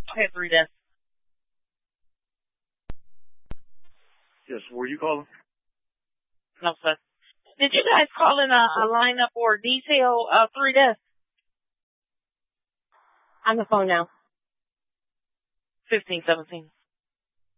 Okay, 3 deaths. Yes, were you calling? No, sir. Did you guys call in a lineup or detail 3 deaths? On the phone now. 1517.